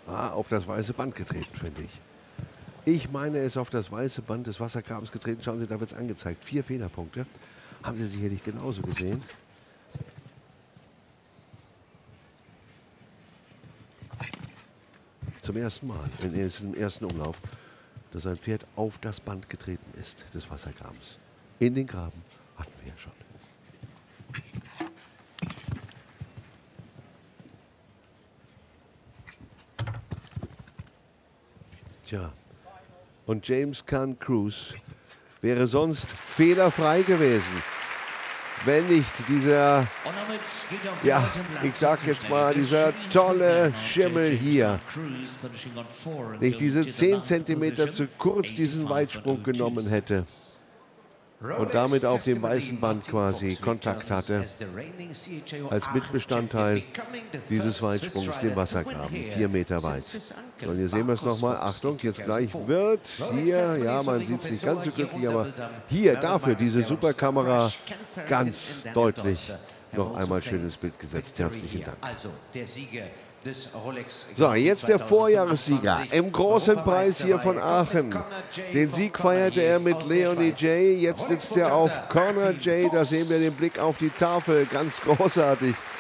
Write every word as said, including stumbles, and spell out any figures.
Ah, auf das weiße Band getreten, finde ich. Ich meine, er ist auf das weiße Band des Wassergrabens getreten. Schauen Sie, da wird es angezeigt. Vier Fehlerpunkte. Haben Sie sicherlich genauso gesehen. Zum ersten Mal, in diesem ersten Umlauf, dass ein Pferd auf das Band getreten ist des Wassergrabens. In den Graben hatten wir ja schon. Tja, und James Caan Kruse wäre sonst fehlerfrei gewesen, wenn nicht dieser, ja, ich sag jetzt mal, dieser tolle Schimmel hier nicht diese zehn Zentimeter zu kurz diesen Weitsprung genommen hätte und damit auf dem weißen Band quasi Kontakt hatte, als Mitbestandteil dieses Weitsprungs, dem Wassergraben, vier Meter weit. Und hier sehen wir es nochmal, Achtung, jetzt gleich wird hier, ja, man sieht es nicht ganz so glücklich, aber hier dafür diese Superkamera ganz deutlich noch einmal schönes Bild gesetzt. Herzlichen Dank. So, jetzt der Vorjahressieger im großen Preis hier von Aachen. Den Sieg feierte er mit Leonie J. Jetzt sitzt er auf Corner J. Da sehen wir den Blick auf die Tafel. Ganz großartig.